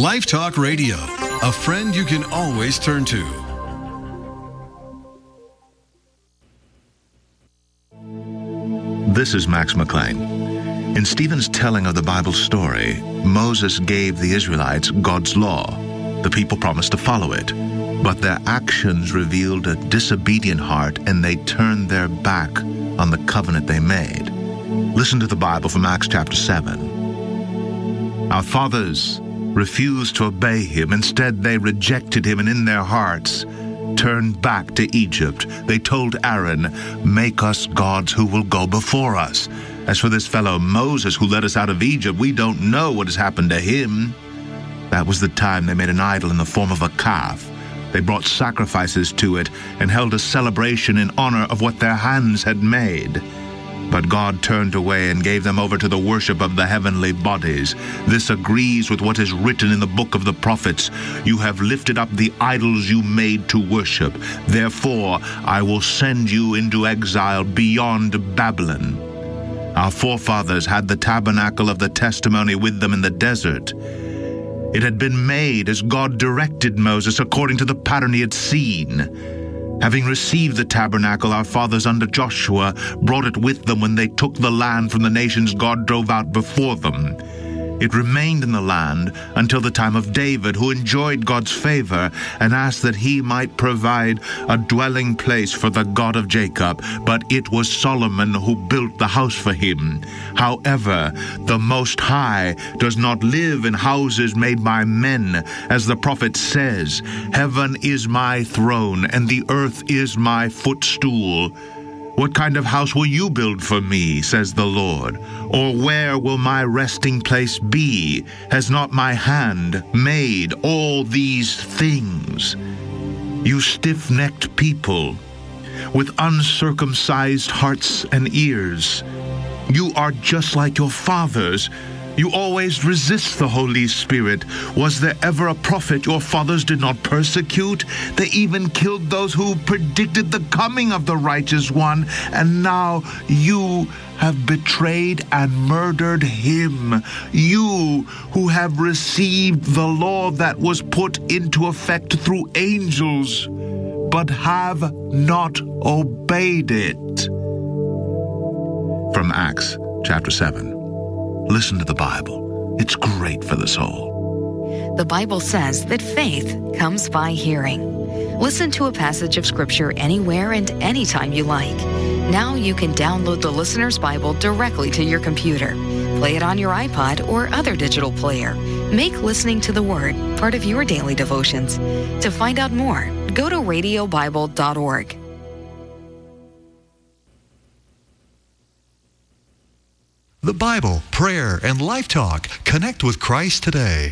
Life Talk Radio, a friend you can always turn to. This is Max McLean. In Stephen's telling of the Bible story, Moses gave the Israelites God's law. The people promised to follow it, but their actions revealed a disobedient heart, and they turned their back on the covenant they made. Listen to the Bible from Acts chapter 7. Our fathers refused to obey him. Instead, they rejected him, and in their hearts turned back to Egypt. They told Aaron, "Make us gods who will go before us. As for this fellow Moses who led us out of Egypt, we don't know what has happened to him." That was the time they made an idol in the form of a calf. They brought sacrifices to it and held a celebration in honor of what their hands had made. But God turned away and gave them over to the worship of the heavenly bodies. This agrees with what is written in the book of the prophets. "You have lifted up the idols you made to worship. Therefore, I will send you into exile beyond Babylon." Our forefathers had the tabernacle of the testimony with them in the desert. It had been made as God directed Moses according to the pattern he had seen. Having received the tabernacle, our fathers under Joshua brought it with them when they took the land from the nations God drove out before them. It remained in the land until the time of David, who enjoyed God's favor and asked that he might provide a dwelling place for the God of Jacob. But it was Solomon who built the house for him. However, the Most High does not live in houses made by men. As the prophet says, "Heaven is my throne, and the earth is my footstool." What kind of house will you build for me, says the Lord? Or where will my resting place be? Has not my hand made all these things? You stiff-necked people, with uncircumcised hearts and ears, you are just like your fathers. You always resist the Holy Spirit. Was there ever a prophet your fathers did not persecute? They even killed those who predicted the coming of the righteous one, and now you have betrayed and murdered him. You who have received the law that was put into effect through angels, but have not obeyed it. From Acts chapter 7. Listen to the Bible. It's great for the soul. The Bible says that faith comes by hearing. Listen to a passage of Scripture anywhere and anytime you like. Now you can download the Listener's Bible directly to your computer. Play it on your iPod or other digital player. Make listening to the Word part of your daily devotions. To find out more, go to radiobible.org. The Bible, prayer, and Life Talk. Connect with Christ today.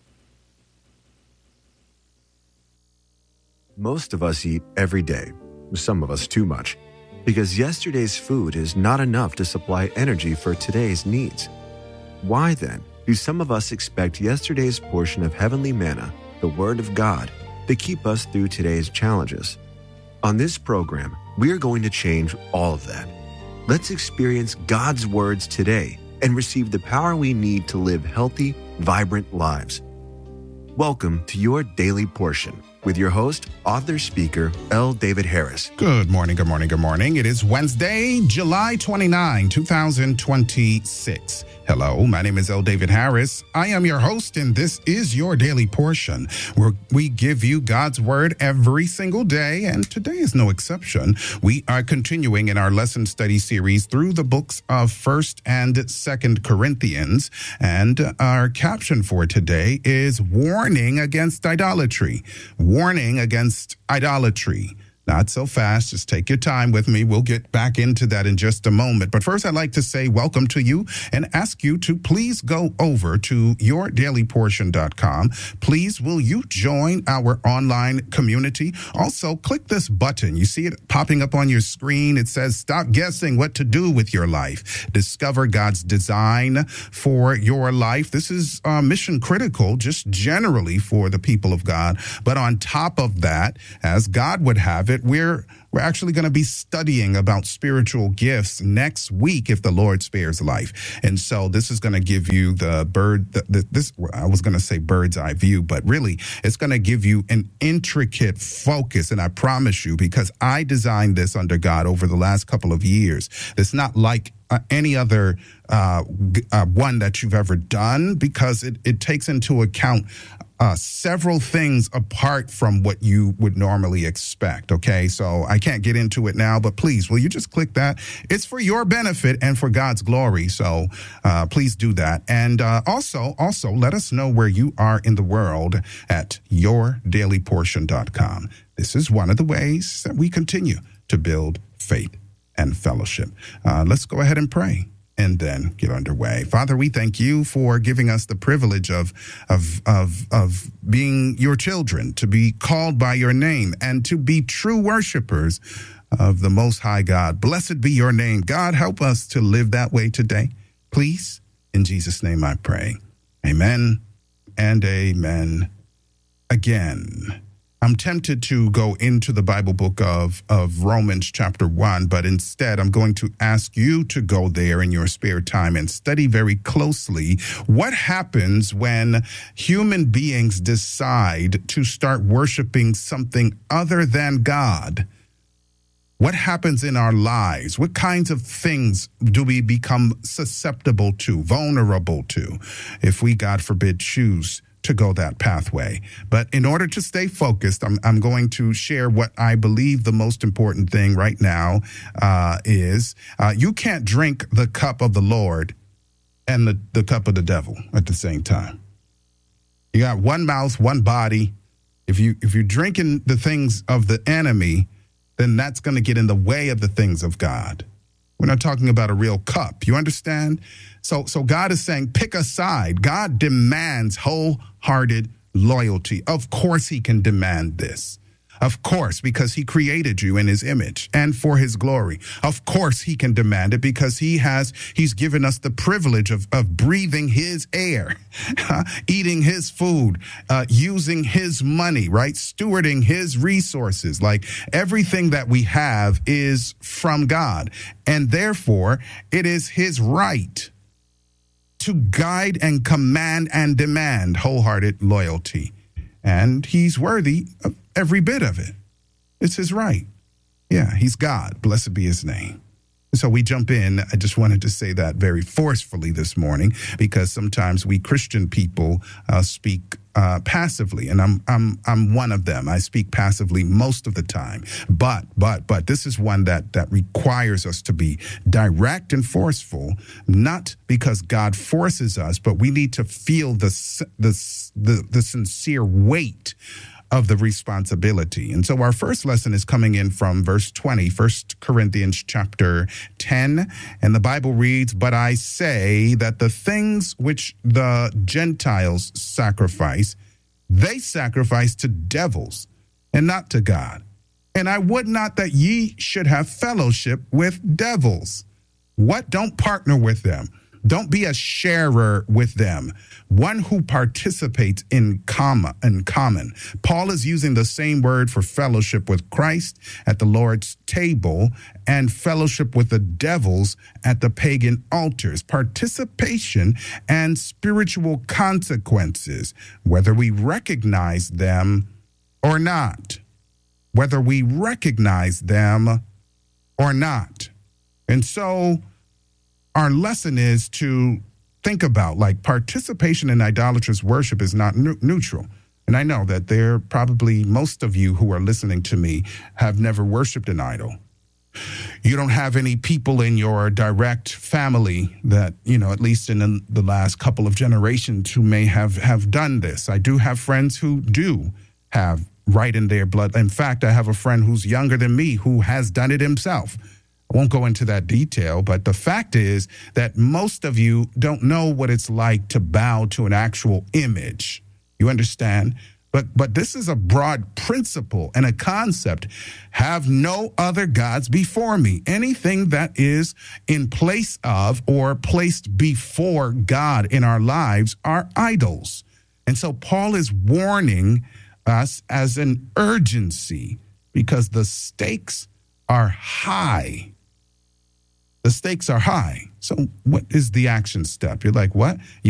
Most of us eat every day, some of us too much, because yesterday's food is not enough to supply energy for today's needs. Why then do some of us expect yesterday's portion of heavenly manna, the Word of God, to keep us through today's challenges? On this program, we are going to change all of that. Let's experience God's words today and receive the power we need to live healthy, vibrant lives. Welcome to your daily portion with your host, author, speaker, L. David Harris. Good morning, good morning, good morning. It is Wednesday, July 29, 2026. Hello, my name is L. David Harris. I am your host, and this is your daily portion, where we give you God's Word every single day, and today is no exception. We are continuing in our lesson study series through the books of 1st and 2nd Corinthians, and our caption for today is Warning Against Idolatry. Warning against idolatry. Not so fast. Just take your time with me. We'll get back into that in just a moment. But first, I'd like to say welcome to you and ask you to please go over to yourdailyportion.com. Please, will you join our online community? Also, click this button. You see it popping up on your screen. It says, stop guessing what to do with your life. Discover God's design for your life. This is mission critical, just generally for the people of God. But on top of that, as God would have it, it, we're actually going to be studying about spiritual gifts next week if the Lord spares life. And so this is going to give you the I was going to say bird's eye view, but really it's going to give you an intricate focus. And I promise you, because I designed this under God over the last couple of years, it's not like any other one that you've ever done, because it takes into account several things apart from what you would normally expect. Okay, so I can't get into it now, but please, will you just click that? It's for your benefit and for God's glory. So please do that. And also let us know where you are in the world at yourdailyportion.com. This is one of the ways that we continue to build faith and fellowship. Let's go ahead and pray and then get underway. Father, we thank you for giving us the privilege of being your children, to be called by your name, and to be true worshipers of the Most High God. Blessed be your name. God, help us to live that way today, please. In Jesus' name I pray. Amen and amen again. I'm tempted to go into the Bible book of Romans chapter 1, but instead I'm going to ask you to go there in your spare time and study very closely what happens when human beings decide to start worshiping something other than God. What happens in our lives? What kinds of things do we become susceptible to, vulnerable to, if we, God forbid, choose to go that pathway? But in order to stay focused, I'm going to share what I believe the most important thing right now is you can't drink the cup of the Lord and the cup of the devil at the same time. You got one mouth, one body. If you're drinking the things of the enemy, then that's going to get in the way of the things of God. We're not talking about a real cup. You understand? So God is saying, pick a side. God demands wholehearted loyalty. Of course he can demand this. Of course, because he created you in his image and for his glory. Of course he can demand it because he's given us the privilege of breathing his air, eating his food, using his money, right? Stewarding his resources. Like everything that we have is from God. And therefore it is his right to guide and command and demand wholehearted loyalty. And he's worthy of every bit of it. It's his right. Yeah, he's God. Blessed be his name. So we jump in. I just wanted to say that very forcefully this morning, because sometimes we Christian people speak passively, and I'm one of them. I speak passively most of the time. But this is one that requires us to be direct and forceful, not because God forces us, but we need to feel the sincere weight of the responsibility. And so our first lesson is coming in from verse 20, 1 Corinthians chapter 10. And the Bible reads, "But I say that the things which the Gentiles sacrifice, they sacrifice to devils and not to God. And I would not that ye should have fellowship with devils." What? Don't partner with them. Don't be a sharer with them, one who participates in common. Paul is using the same word for fellowship with Christ at the Lord's table and fellowship with the devils at the pagan altars. Participation and spiritual consequences, whether we recognize them or not. Whether we recognize them or not. And so our lesson is to think about, like, participation in idolatrous worship is not neutral. And I know that there probably most of you who are listening to me have never worshiped an idol. You don't have any people in your direct family that, at least in the last couple of generations, who may have done this. I do have friends who do have right in their blood. In fact, I have a friend who's younger than me who has done it himself. I won't go into that detail, but the fact is that most of you don't know what it's like to bow to an actual image. You understand? But this is a broad principle and a concept. Have no other gods before me. Anything that is in place of or placed before God in our lives are idols. And so Paul is warning us as an urgency, because the stakes are high. The stakes are high. So what is the action step? You're like, what?